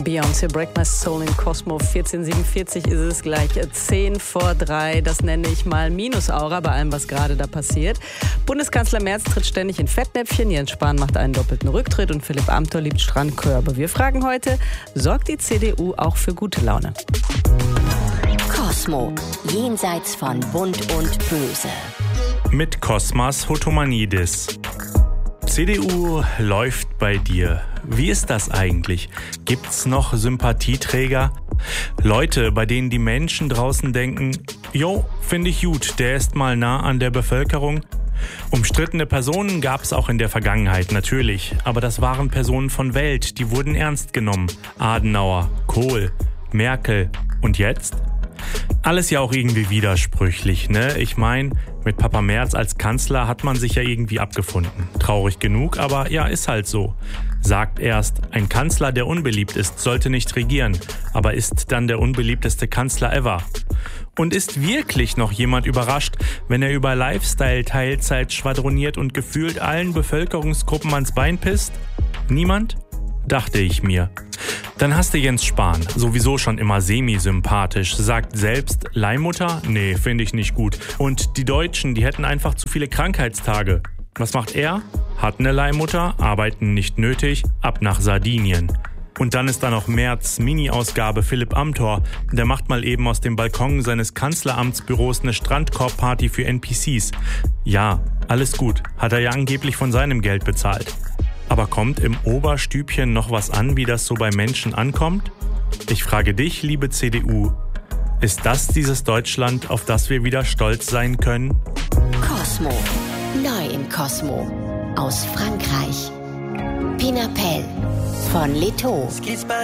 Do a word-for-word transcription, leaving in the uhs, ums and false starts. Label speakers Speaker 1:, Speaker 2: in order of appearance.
Speaker 1: Beyoncé, Break My Soul in Cosmo. vierzehn Uhr siebenundvierzig ist es gleich zehn vor drei. Das nenne ich mal Minusaura bei allem, was gerade da passiert. Bundeskanzler Merz tritt ständig in Fettnäpfchen. Jens Spahn macht einen doppelten Rücktritt und Philipp Amthor liebt Strandkörbe. Wir fragen heute, sorgt die C D U auch für gute Laune?
Speaker 2: Cosmo, jenseits von Bunt und Böse.
Speaker 3: Mit Kosmas Hotomanidis. C D U läuft bei dir. Wie ist das eigentlich? Gibt's noch Sympathieträger? Leute, bei denen die Menschen draußen denken, jo, finde ich gut, der ist mal nah an der Bevölkerung. Umstrittene Personen gab es auch in der Vergangenheit, natürlich. Aber das waren Personen von Welt, die wurden ernst genommen. Adenauer, Kohl, Merkel. Und jetzt? Alles ja auch irgendwie widersprüchlich, ne? Ich meine, mit Papa Merz als Kanzler hat man sich ja irgendwie abgefunden. Traurig genug, aber ja, ist halt so. Sagt erst, ein Kanzler, der unbeliebt ist, sollte nicht regieren, aber ist dann der unbeliebteste Kanzler ever. Und ist wirklich noch jemand überrascht, wenn er über Lifestyle-Teilzeit schwadroniert und gefühlt allen Bevölkerungsgruppen ans Bein pisst? Niemand? Dachte ich mir. Dann hast du Jens Spahn, sowieso schon immer semi-sympathisch, sagt selbst, Leihmutter? Nee, finde ich nicht gut. Und die Deutschen, die hätten einfach zu viele Krankheitstage. Was macht er? Hat eine Leihmutter, arbeiten nicht nötig, ab nach Sardinien. Und dann ist da noch Merz Mini-Ausgabe Philipp Amthor. Der macht mal eben aus dem Balkon seines Kanzleramtsbüros eine Strandkorbparty für N P Cs. Ja, alles gut, hat er ja angeblich von seinem Geld bezahlt. Aber kommt im Oberstübchen noch was an, wie das so bei Menschen ankommt? Ich frage dich, liebe C D U, ist das dieses Deutschland, auf das wir wieder stolz sein können?
Speaker 2: Cosmo, neu in Cosmo, aus Frankreich. Pinapel von Leto.